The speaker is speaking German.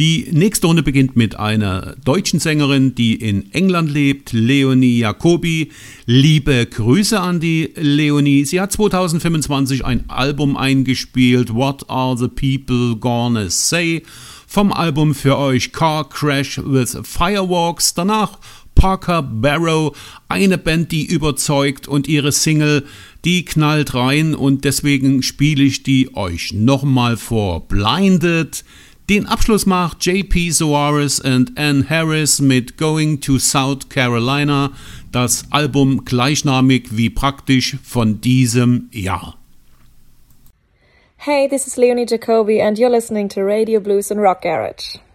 Die nächste Runde beginnt mit einer deutschen Sängerin, die in England lebt, Leonie Jacobi. Liebe Grüße an die Leonie. Sie hat 2025 ein Album eingespielt, What Are the People Gonna Say? Vom Album für euch Car Crash with Fireworks. Danach Parker Barrow, eine Band, die überzeugt, und ihre Single, die knallt rein, und deswegen spiele ich die euch nochmal vor. Blinded. Den Abschluss macht J.P. Soares und Ann Harris mit Going to South Carolina, das Album gleichnamig wie praktisch von diesem Jahr. Hey, this is Leonie Jacobi and you're listening to Radio Blues and Rock Garage.